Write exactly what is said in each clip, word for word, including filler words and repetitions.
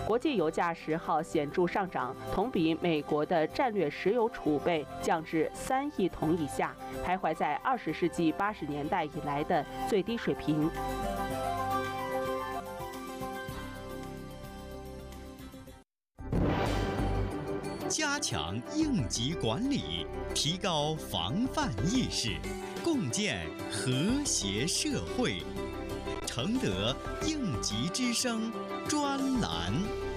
国际油价十号显著上涨，同比美国的战略石油储备降至三亿桶以下，徘徊在二十世纪八十年代以来的最低水平。 加强应急管理，提高防范意识，共建和谐社会。承德应急之声专栏。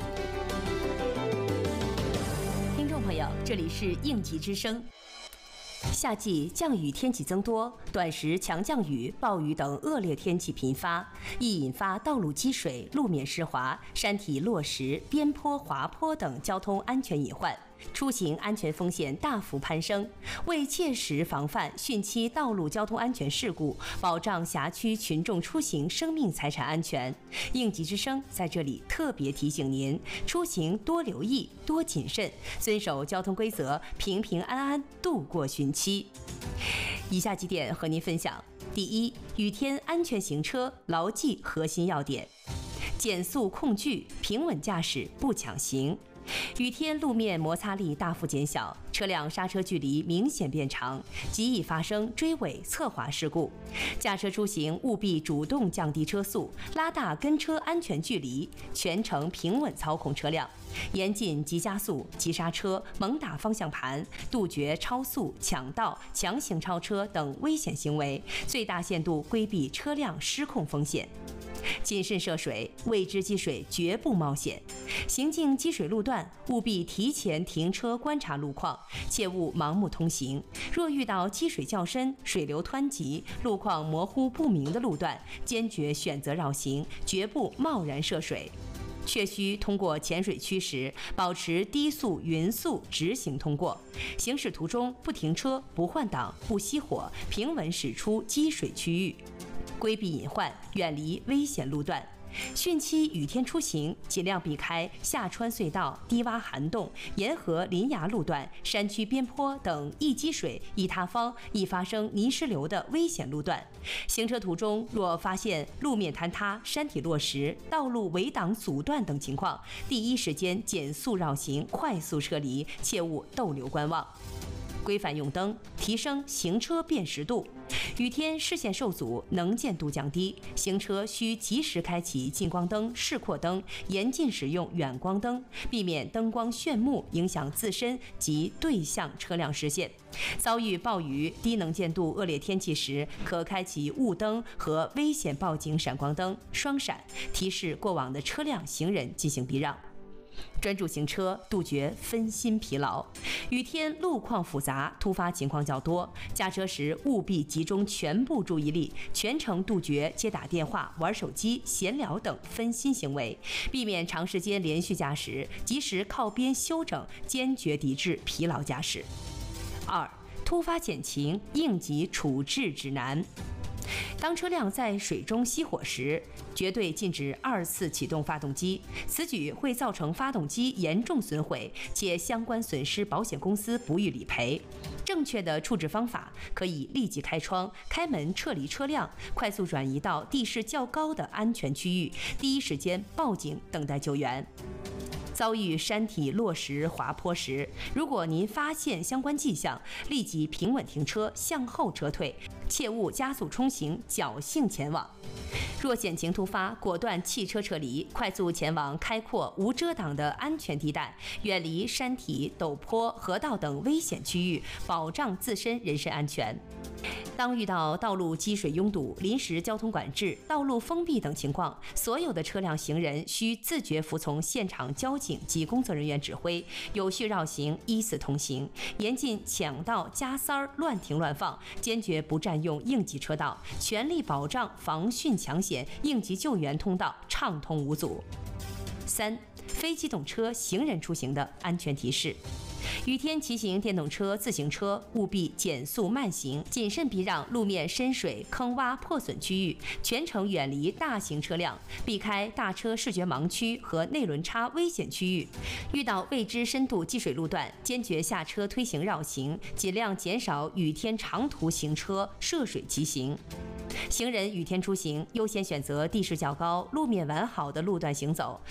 听众朋友，这里是应急之声。夏季降雨天气增多，短时强降雨、暴雨等恶劣天气频发，易引发道路积水、路面湿滑、山体落石、边坡滑坡等交通安全隐患，出行安全风险大幅攀升。为切实防范汛期道路交通安全事故，保障辖区群众出行生命财产安全，应急之声在这里特别提醒您：出行多留意、多谨慎，遵守交通规则，平平安安度过汛期。以下几点和您分享：第一，雨天安全行车，牢记核心要点：减速控距，平稳驾驶，不抢行。雨天路面摩擦力大幅减小，车辆刹车距离明显变长，极易发生追尾、侧滑事故。驾车出行务必主动降低车速，拉大跟车安全距离，全程平稳操控车辆，严禁急加速、急刹车、猛打方向盘，杜绝超速、抢道、强行超车等危险行为，最大限度规避车辆失控风险。谨慎涉水，未知积水绝不冒险。行进积水路段，务必提前停车观察路况，切勿盲目通行。若遇到积水较深、水流湍急、路况模糊不明的路段，坚决选择绕行，绝不贸然涉水。确需通过浅水区时，保持低速匀速直行通过。行驶途中不停车、不换挡、不熄火，平稳驶出积水区域。规避隐患，远离危险路段。汛期雨天出行，尽量避开下穿隧道、低洼涵洞、沿河林崖路段、山区边坡等易积水、易塌方、易发生泥石流的危险路段。行车途中若发现路面坍塌、山体落石、道路围挡阻断等情况，第一时间减速绕行，快速撤离，切勿逗留观望。规范用灯，提升行车辨识度。雨天视线受阻，能见度降低，行车需及时开启近光灯、示廓灯，严禁使用远光灯，避免灯光炫目影响自身及对向车辆视线。遭遇暴雨、低能见度恶劣天气时，可开启雾灯和危险报警闪光灯双闪，提示过往的车辆、行人进行避让。专注行车，杜绝分心疲劳。雨天路况复杂，突发情况较多，驾车时务必集中全部注意力，全程杜绝接打电话、玩手机、闲聊等分心行为，避免长时间连续驾驶，及时靠边休整，坚决抵制疲劳驾驶。二、突发险情应急处置指南。当车辆在水中熄火时，绝对禁止二次启动发动机，此举会造成发动机严重损毁，且相关损失保险公司不予理赔。正确的处置方法可以立即开窗、开门撤离车辆，快速转移到地势较高的安全区域，第一时间报警等待救援。遭遇山体落石、滑坡时，如果您发现相关迹象，立即平稳停车，向后撤退，切勿加速冲行、侥幸前往。若险情突发，果断弃车撤离，快速前往开阔无遮挡的安全地带，远离山体、陡坡、河道等危险区域，保障自身人身安全。当遇到道路积水拥堵、临时交通管制、道路封闭等情况，所有的车辆行人需自觉服从现场交警及工作人员指挥，有序绕行，依次通行，严禁抢道、加塞儿、乱停乱放，坚决不占用应急车道，全力保障防汛抢险、应急救援通道畅通无阻。三、非机动车行人出行的安全提示。雨天骑行电动车、自行车务必减速慢行，谨慎避让路面深水、坑洼、破损区域，全程远离大型车辆，避开大车视觉盲区和内轮差危险区域。遇到未知深度积水路段，坚决下车推行绕行，尽量减少雨天长途行车涉水骑行。行人雨天出行，优先选择地势较高、路面完好的路段行走，